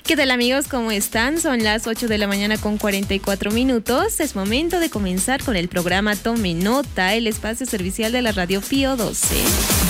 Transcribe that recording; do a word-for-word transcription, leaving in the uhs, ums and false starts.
¿Qué tal, amigos? ¿Cómo están? Son las ocho de la mañana con cuarenta y cuatro minutos. Es momento de comenzar con el programa Tome Nota, el espacio servicial de la Radio Pío doce.